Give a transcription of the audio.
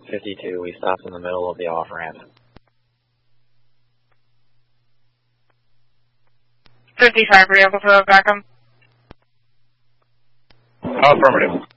52, we stopped in the middle of the off-ramp. 55, are you able to back him? Affirmative.